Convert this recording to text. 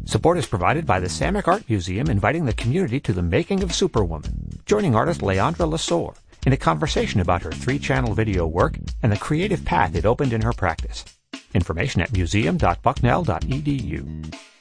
Support is provided by the Samick Art Museum, inviting the community to the making of Superwoman, joining artist Leandra Lesueur in a conversation about her 3-channel video work and the creative path it opened in her practice. Information at museum.bucknell.edu.